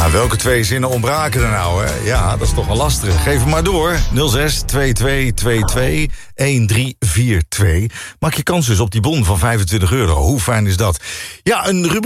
Ja, welke twee zinnen ontbraken er nou, hè? Ja, dat is toch wel lastig. Geef hem maar door. 06 2222 1342. Maak je kans dus op die bon van €25. Hoe fijn is dat? Ja, een rubriek